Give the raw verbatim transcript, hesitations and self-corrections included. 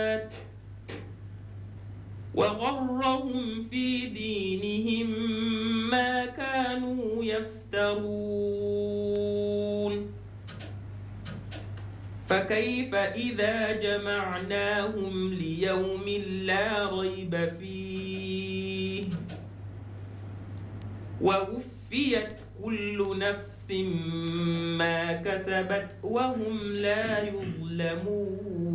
وغرهم في دينهم ما كانوا يفترون فكيف إذا جمعناهم ليوم لا ريب فيه ووفيت كل نفس ما كسبت وهم لا يظلمون